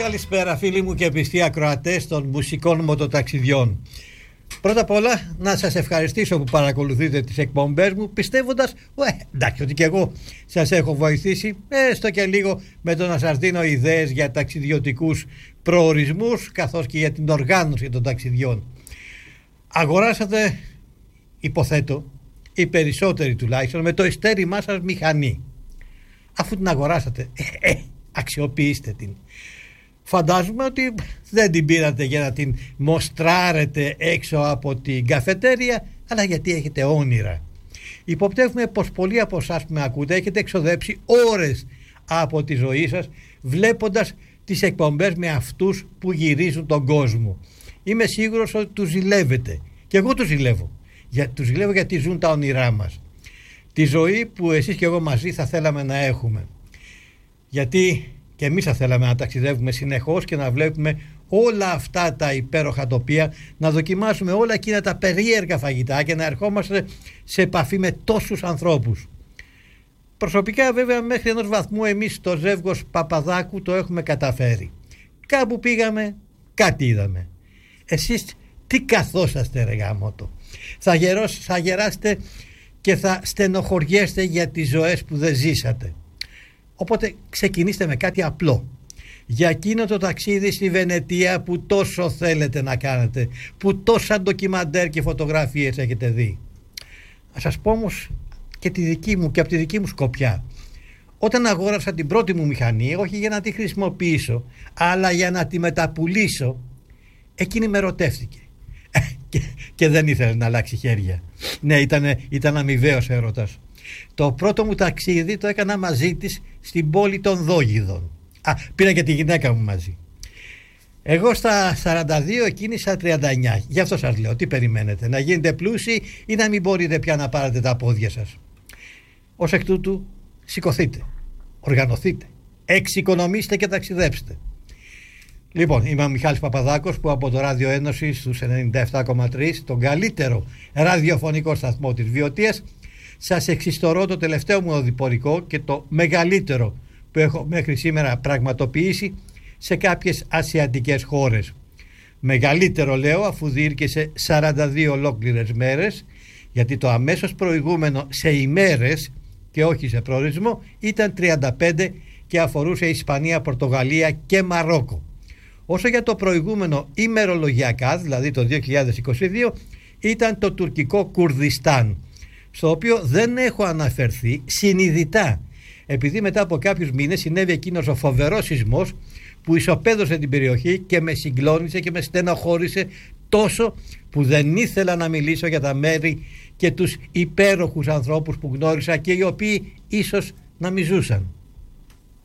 Καλησπέρα φίλοι μου και πιστοί ακροατές των μουσικών μοτοταξιδιών. Πρώτα απ' όλα να σας ευχαριστήσω που παρακολουθείτε τις εκπομπές μου, πιστεύοντας εντάξει, ότι και εγώ σας έχω βοηθήσει έστω και λίγο με το να σας δίνω ιδέες για ταξιδιωτικούς προορισμούς καθώς και για την οργάνωση των ταξιδιών. Αγοράσατε, υποθέτω, οι περισσότεροι τουλάχιστον, με το ειστέρημά σας μηχανή. Αφού την αγοράσατε, αξιοποιήστε την. Φαντάζομαι ότι δεν την πήρατε για να την μοστράρετε έξω από την καφετέρια, αλλά γιατί έχετε όνειρα. Υποπτεύουμε πως πολλοί από εσάς που με ακούτε έχετε εξοδέψει ώρες από τη ζωή σας βλέποντας τις εκπομπές με αυτούς που γυρίζουν τον κόσμο. Είμαι σίγουρος ότι τους ζηλεύετε και εγώ τους ζηλεύω. Τους ζηλεύω γιατί ζουν τα όνειρά μας. Τη ζωή που εσείς και εγώ μαζί θα θέλαμε να έχουμε. Γιατί και εμείς θα θέλαμε να ταξιδεύουμε συνεχώς και να βλέπουμε όλα αυτά τα υπέροχα τοπία, να δοκιμάσουμε όλα εκείνα τα περίεργα φαγητά και να ερχόμαστε σε επαφή με τόσους ανθρώπους. Προσωπικά βέβαια μέχρι ενός βαθμού εμείς το ζεύγος Παπαδάκου το έχουμε καταφέρει. Κάπου πήγαμε, κάτι είδαμε. Εσείς τι καθόσαστε ρε γαμώτο. Θα γεράσετε και θα στενοχωριέστε για τις ζωές που δεν ζήσατε. Οπότε ξεκινήστε με κάτι απλό. Για εκείνο το ταξίδι στη Βενετία που τόσο θέλετε να κάνετε, που τόσα ντοκιμαντέρ και φωτογραφίες έχετε δει. Να σας πω όμως και τη δική μου και από τη δική μου σκοπιά. Όταν αγόρασα την πρώτη μου μηχανή, όχι για να τη χρησιμοποιήσω, αλλά για να τη μεταπουλήσω, εκείνη με ερωτεύτηκε. Και δεν ήθελε να αλλάξει χέρια. Ναι, ήταν αμοιβαίος έρωτας. Το πρώτο μου ταξίδι το έκανα μαζί της στην πόλη των Δόγιδων. Πήρα και τη γυναίκα μου μαζί. Εγώ στα 42, εκείνη στα 39. Γι' αυτό σας λέω, τι περιμένετε, να γίνετε πλούσιοι ή να μην μπορείτε πια να πάρετε τα πόδια σας. Ως εκ τούτου, σηκωθείτε, οργανωθείτε, εξοικονομήστε και ταξιδέψτε. Λοιπόν, είμαι ο Μιχάλης Παπαδάκος που από το Ράδιο Ένωση στους 97,3, τον καλύτερο ραδιοφωνικό σταθμό της Βιωτίας, σας εξιστορώ το τελευταίο μου οδηπορικό και το μεγαλύτερο που έχω μέχρι σήμερα πραγματοποιήσει σε κάποιες ασιατικές χώρες. Μεγαλύτερο λέω αφού διήρκεσε 42 ολόκληρες μέρες, γιατί το αμέσως προηγούμενο σε ημέρες και όχι σε προορισμό ήταν 35 και αφορούσε Ισπανία, Πορτογαλία και Μαρόκο. Όσο για το προηγούμενο ημερολογιακά, δηλαδή το 2022, ήταν το τουρκικό Κουρδιστάν, στο οποίο δεν έχω αναφερθεί συνειδητά, επειδή μετά από κάποιους μήνες συνέβη εκείνος ο φοβερός σεισμός που ισοπαίδωσε την περιοχή και με συγκλώνησε και με στενοχώρησε τόσο που δεν ήθελα να μιλήσω για τα μέρη και τους υπέροχους ανθρώπους που γνώρισα και οι οποίοι ίσως να μη ζούσαν.